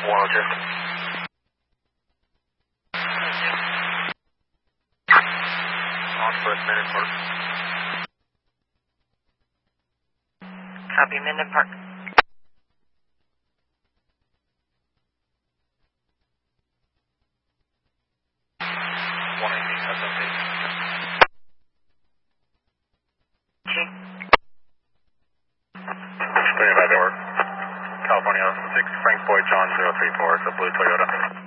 102. On foot, Minden Park. Copy, Minden Park. 118, that's okay. Standing by door. California 6, Frank Boy John 034, it's a blue Toyota.